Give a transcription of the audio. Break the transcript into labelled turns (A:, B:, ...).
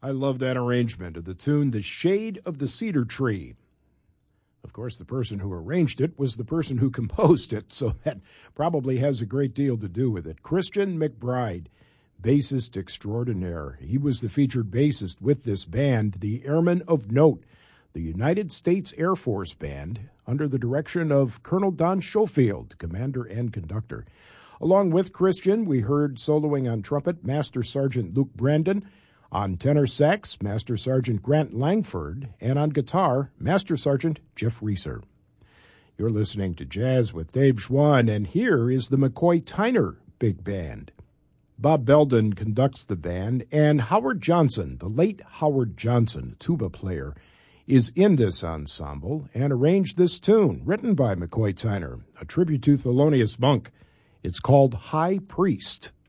A: I love that arrangement of the tune, The Shade of the Cedar Tree. Of course, the person who arranged it was the person who composed it, so that probably has a great deal to do with it. Christian McBride, bassist extraordinaire. He was the featured bassist with this band, the Airmen of Note, the United States Air Force Band, under the direction of Colonel Don Schofield, commander and conductor. Along with Christian, we heard soloing on trumpet Master Sergeant Luke Brandon, on tenor sax, Master Sergeant Grant Langford, and on guitar, Master Sergeant Jeff Reeser. You're listening to Jazz with Dave Schwann, and here is the McCoy Tyner Big Band. Bob Belden conducts the band, and Howard Johnson, the late Howard Johnson, tuba player, is in this ensemble and arranged this tune, written by McCoy Tyner, a tribute to Thelonious Monk. It's called High Priest.